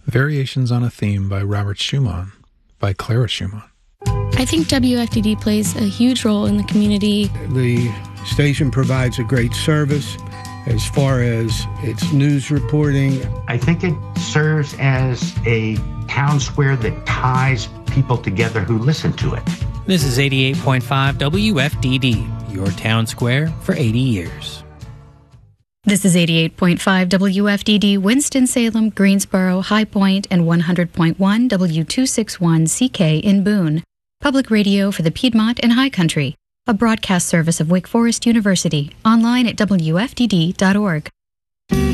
Variations on a Theme by Robert Schumann, by Clara Schumann. I think WFDD plays a huge role in the community. The station provides a great service as far as its news reporting. I think it serves as a town square that ties people together who listen to it. This is 88.5 WFDD, your town square for 80 years. This is 88.5 WFDD, Winston-Salem, Greensboro, High Point, and 100.1 W261CK in Boone. Public radio for the Piedmont and High Country. A broadcast service of Wake Forest University. Online at WFDD.org.